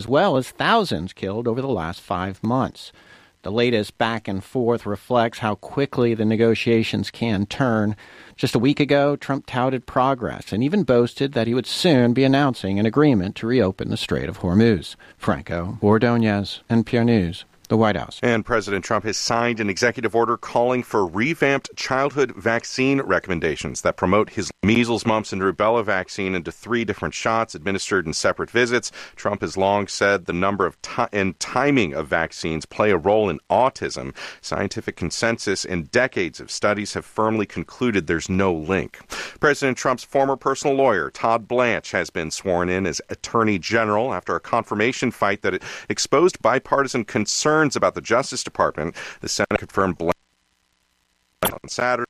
as well as thousands killed over the last 5 months. The latest back and forth reflects how quickly the negotiations can turn. Just a week ago, Trump touted progress and even boasted that he would soon be announcing an agreement to reopen the Strait of Hormuz. Franco Ordonez, NPR News, the White House. And President Trump has signed an executive order calling for revamped childhood vaccine recommendations that promote his measles, mumps, and rubella vaccine into 3 different shots administered in separate visits. Trump has long said the number of and timing of vaccines play a role in autism. Scientific consensus and decades of studies have firmly concluded there's no link. President Trump's former personal lawyer, Todd Blanche, has been sworn in as Attorney General after a confirmation fight that it exposed bipartisan concerns about the Justice Department. The Senate confirmed Blanche on Saturday.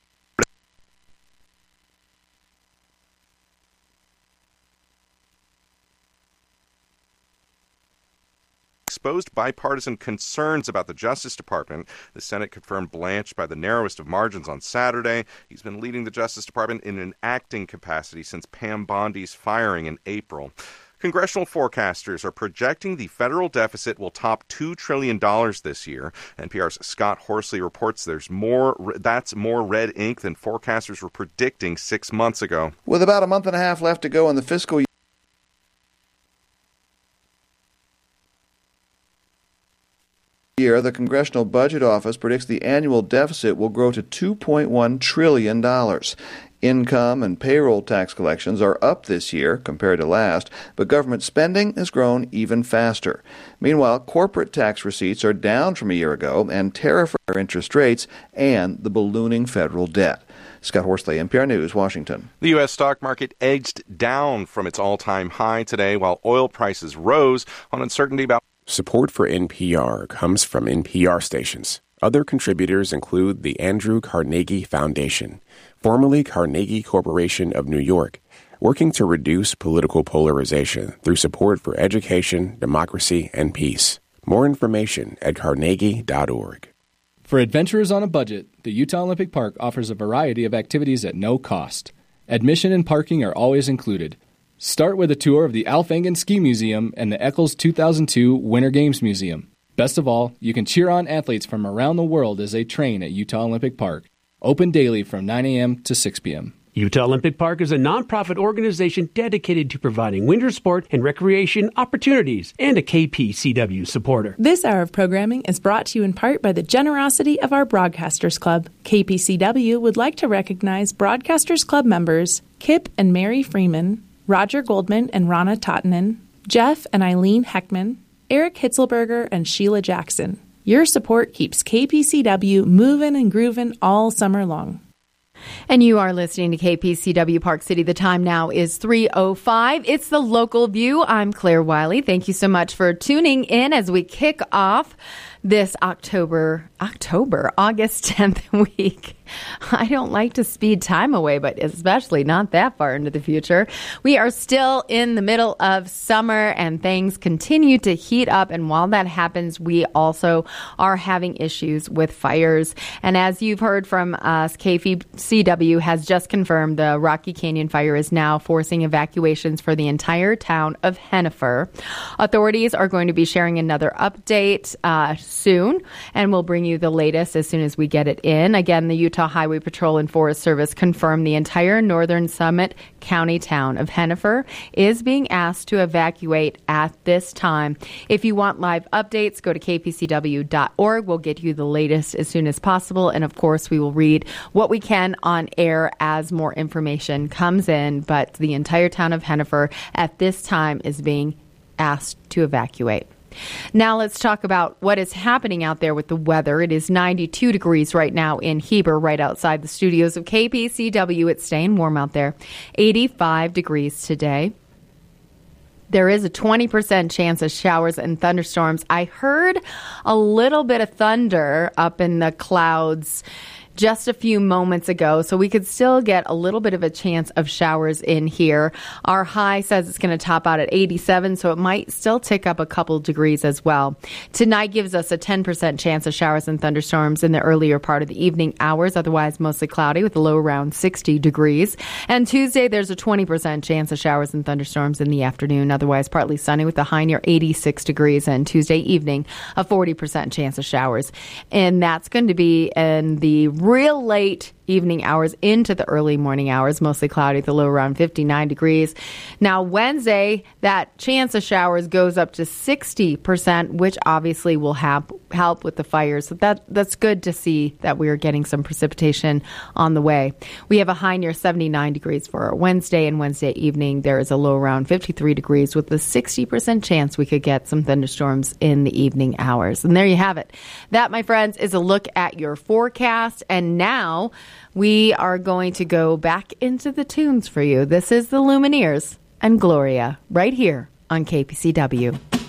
Exposed bipartisan concerns about the Justice Department. The Senate confirmed Blanche by the narrowest of margins on Saturday. He's been leading the Justice Department in an acting capacity since Pam Bondi's firing in April. Congressional forecasters are projecting the federal deficit will top $2 trillion this year. NPR's Scott Horsley reports that's more red ink than forecasters were predicting 6 months ago. With about a month and a half left to go in the fiscal year, the Congressional Budget Office predicts the annual deficit will grow to $2.1 trillion. Income and payroll tax collections are up this year compared to last, but government spending has grown even faster. Meanwhile, corporate tax receipts are down from a year ago, and tariff interest rates and the ballooning federal debt. Scott Horsley, NPR News, Washington. The U.S. stock market edged down from its all-time high today, while oil prices rose on uncertainty about... Support for NPR comes from NPR stations. Other contributors include the Andrew Carnegie Foundation, formerly Carnegie Corporation of New York, working to reduce political polarization through support for education, democracy, and peace. More information at carnegie.org. For adventurers on a budget, the Utah Olympic Park offers a variety of activities at no cost. Admission and parking are always included. Start with a tour of the Alf Engen Ski Museum and the Eccles 2002 Winter Games Museum. Best of all, you can cheer on athletes from around the world as they train at Utah Olympic Park. Open daily from 9 a.m. to 6 p.m. Utah Olympic Park is a nonprofit organization dedicated to providing winter sport and recreation opportunities and a KPCW supporter. This hour of programming is brought to you in part by the generosity of our Broadcasters Club. KPCW would like to recognize Broadcasters Club members Kip and Mary Freeman, Roger Goldman and Rana Tottanen, Jeff and Eileen Heckman, Eric Hitzelberger and Sheila Jackson. Your support keeps KPCW moving and grooving all summer long. And you are listening to KPCW Park City. The time now is 3:05. It's the Local View. I'm Claire Wiley. Thank you so much for tuning in as we kick off this August 10th week. I don't like to speed time away, but especially not that far into the future. We are still in the middle of summer and things continue to heat up. And while that happens, we also are having issues with fires. And as you've heard from us, KPCW has just confirmed the Rocky Canyon fire is now forcing evacuations for the entire town of Hennifer. Authorities are going to be sharing another update soon, and we'll bring you the latest as soon as we get it in. Again, the Utah Highway Patrol and Forest Service confirmed the entire northern Summit County town of Hennifer is being asked to evacuate at this time. If you want live updates, go to kpcw.org. We'll get you the latest as soon as possible, and of course, we will read what we can on air as more information comes in, but the entire town of Hennifer at this time is being asked to evacuate. Now let's talk about what is happening out there with the weather. It is 92 degrees right now in Heber, right outside the studios of KPCW. It's staying warm out there. 85 degrees today. There is a 20% chance of showers and thunderstorms. I heard a little bit of thunder up in the clouds just a few moments ago, so we could still get a little bit of a chance of showers in here. Our high says it's going to top out at 87, so it might still tick up a couple degrees as well. Tonight gives us a 10% chance of showers and thunderstorms in the earlier part of the evening hours, otherwise mostly cloudy with a low around 60 degrees. And Tuesday, there's a 20% chance of showers and thunderstorms in the afternoon, otherwise partly sunny with a high near 86 degrees. And Tuesday evening, a 40% chance of showers. And that's going to be in the real late evening hours into the early morning hours, mostly cloudy with a low around 59 degrees. Now, Wednesday, that chance of showers goes up to 60%, which obviously will help with the fires. So that's good to see that we are getting some precipitation on the way. We have a high near 79 degrees for Wednesday, and Wednesday evening there is a low around 53 degrees with a 60% chance we could get some thunderstorms in the evening hours. And there you have it. That, my friends, is a look at your forecast. And now we are going to go back into the tunes for you. This is the Lumineers and Gloria right here on KPCW.